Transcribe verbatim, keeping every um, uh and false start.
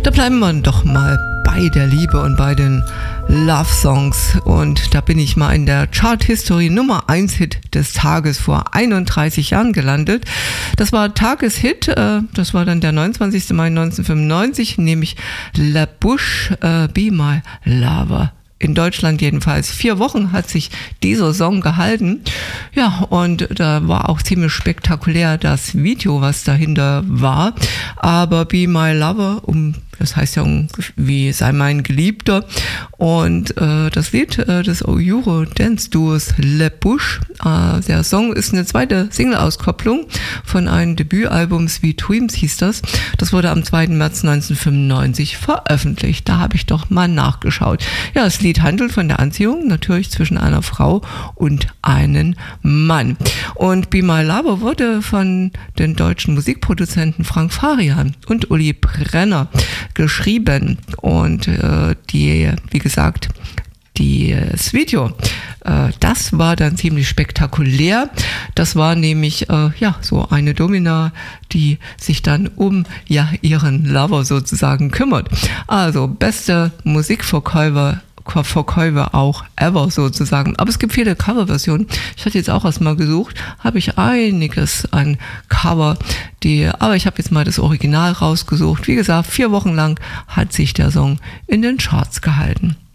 Da bleiben wir doch mal bei der Liebe und bei den Love-Songs. Und da bin ich mal in der Chart-History Nummer eins Hit des Tages vor einunddreißig Jahren gelandet. Das war Tageshit, äh, das war dann der neunundzwanzigster Mai neunzehnhundertfünfundneunzig, nämlich La Bouche, äh, Be My Lover. In Deutschland jedenfalls. Vier Wochen hat sich dieser Song gehalten. Ja, und da war auch ziemlich spektakulär das Video, was dahinter war. Aber Be My Lover, um das heißt ja wie sei mein Geliebter. Und äh, das Lied äh, des Euro-Dance-Duos La Bouche, äh, der Song ist eine zweite Single-Auskopplung von einem Debütalbum Sweet Dreams hieß das. Das wurde am zweiten März neunzehnhundertfünfundneunzig veröffentlicht. Da habe ich doch mal nachgeschaut. Ja, das Lied handelt von der Anziehung natürlich zwischen einer Frau und einem Mann. Und Be My Lover wurde von den deutschen Musikproduzenten Frank Farian und Uli Brenner geschrieben. Und äh, die, wie gesagt, die, das Video, äh, das war dann ziemlich spektakulär. Das war nämlich äh, ja so eine Domina, die sich dann um ja ihren Lover sozusagen kümmert. Also beste Musikverkäufer Verkäufer auch ever sozusagen. Aber es gibt viele Coverversionen. Ich hatte jetzt auch erstmal gesucht, habe ich einiges an Cover, die, aber ich habe jetzt mal das Original rausgesucht. Wie gesagt, vier Wochen lang hat sich der Song in den Charts gehalten.